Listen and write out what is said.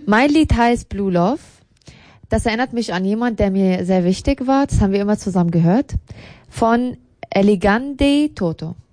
Mein Lied heißt Blue Love. Das erinnert mich an jemand, der mir sehr wichtig war. Das haben wir immer zusammen gehört. Von Elegante Toto.